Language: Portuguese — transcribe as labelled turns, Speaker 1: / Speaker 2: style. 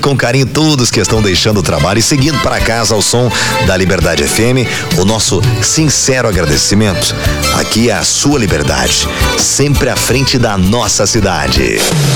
Speaker 1: com carinho todos que estão deixando o trabalho e seguindo para casa ao som da Liberdade FM. O nosso sincero agradecimento. Aqui é a sua Liberdade, sempre à frente da nossa cidade.